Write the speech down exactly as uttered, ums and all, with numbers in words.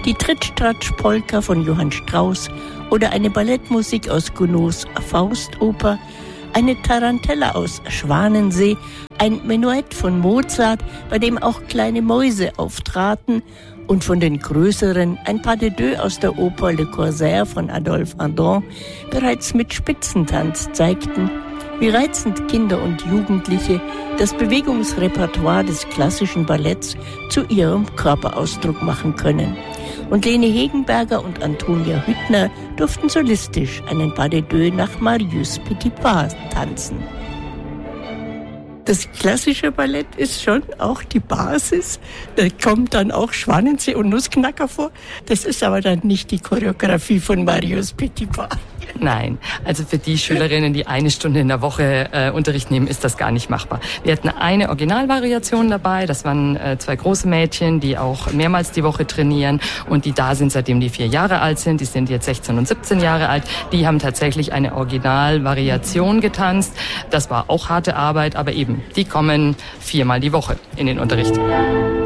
die Trittstratsch-Polka von Johann Strauss oder eine Ballettmusik aus Gounods Faustoper, eine Tarantella aus Schwanensee, ein Menuett von Mozart, bei dem auch kleine Mäuse auftraten, und von den größeren ein Pas de deux aus der Oper Le Corsaire von Adolphe Andon bereits mit Spitzentanz zeigten, wie reizend Kinder und Jugendliche das Bewegungsrepertoire des klassischen Balletts zu ihrem Körperausdruck machen können. Und Lene Hegenberger und Antonia Hüttner durften solistisch einen Pas de deux nach Marius Petipa tanzen. Das klassische Ballett ist schon auch die Basis. Da kommt dann auch Schwanensee und Nussknacker vor. Das ist aber dann nicht die Choreografie von Marius Petipa. Nein, also für die Schülerinnen, die eine Stunde in der Woche äh, Unterricht nehmen, ist das gar nicht machbar. Wir hatten eine Originalvariation dabei, das waren äh, zwei große Mädchen, die auch mehrmals die Woche trainieren und die da sind, seitdem die vier Jahre alt sind. Die sind jetzt sechzehn und siebzehn Jahre alt. Die haben tatsächlich eine Originalvariation getanzt. Das war auch harte Arbeit, aber eben, die kommen viermal die Woche in den Unterricht.